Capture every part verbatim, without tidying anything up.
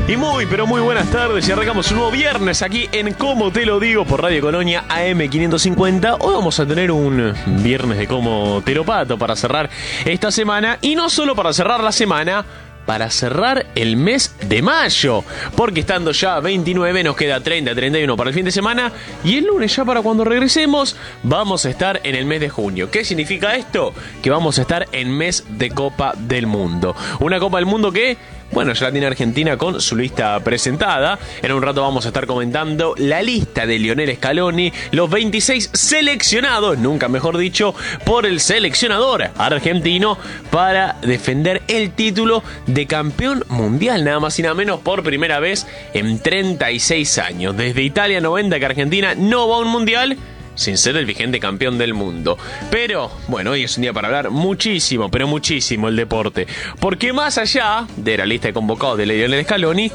Y muy, pero muy buenas tardes y arrancamos un nuevo viernes aquí en Como Te Lo Digo por Radio Colonia A M quinientos cincuenta. Hoy vamos a tener un viernes de Como Te Lo Pato para cerrar esta semana y no solo para cerrar la semana, para cerrar el mes de mayo, porque estando ya veintinueve nos queda treinta, treinta y uno para el fin de semana y el lunes ya para cuando regresemos vamos a estar en el mes de junio. ¿Qué significa esto? Que vamos a estar en mes de Copa del Mundo. Una Copa del Mundo que, bueno, ya la tiene Argentina con su lista presentada. En un rato vamos a estar comentando la lista de Lionel Scaloni, los veintiséis seleccionados, nunca mejor dicho, por el seleccionador argentino para defender el título de campeón mundial, nada más y nada menos por primera vez en treinta y seis años. Desde Italia noventa que Argentina no va a un mundial sin ser el vigente campeón del mundo. Pero, bueno, hoy es un día para hablar muchísimo, pero muchísimo el deporte. Porque más allá de la lista de convocados de Lionel Scaloni,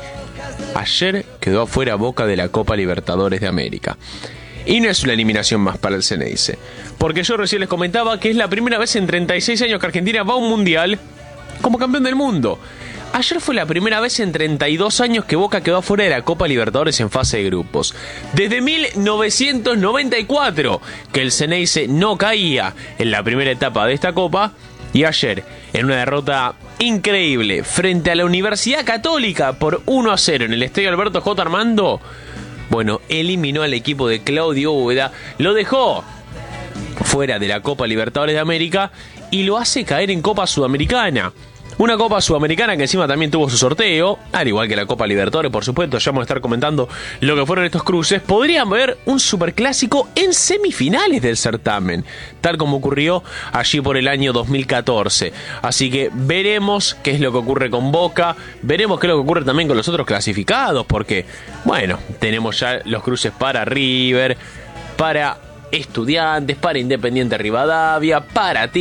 ayer quedó afuera Boca de la Copa Libertadores de América. Y no es una eliminación más para el Ceneice. Porque yo recién les comentaba que es la primera vez en treinta y seis años que Argentina va a un mundial como campeón del mundo. Ayer fue la primera vez en treinta y dos años que Boca quedó afuera de la Copa Libertadores en fase de grupos. Desde mil novecientos noventa y cuatro que el Ceneice no caía en la primera etapa de esta Copa. Y ayer, en una derrota increíble frente a la Universidad Católica por uno a cero en el Estadio Alberto J. Armando, bueno, eliminó al equipo de Claudio Úbeda, lo dejó fuera de la Copa Libertadores de América y lo hace caer en Copa Sudamericana. Una Copa Sudamericana que encima también tuvo su sorteo, al igual que la Copa Libertadores, por supuesto. Ya vamos a estar comentando lo que fueron estos cruces. Podrían ver un superclásico en semifinales del certamen, tal como ocurrió allí por el año dos mil catorce. Así que veremos qué es lo que ocurre con Boca, veremos qué es lo que ocurre también con los otros clasificados, porque, bueno, tenemos ya los cruces para River, para Estudiantes, para Independiente Rivadavia, para